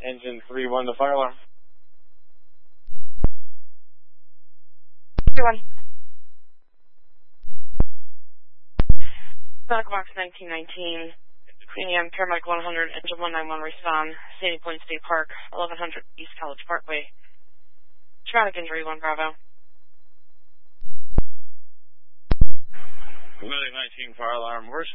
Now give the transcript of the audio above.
Engine 3-1 to fire alarm. 3-1. Sonic Box 1919. Premium Paramedic 100, Engine 191 respond. Sandy Point State Park, 1100 East College Parkway. Traumatic injury 1 Bravo. Medic 19 fire alarm. We're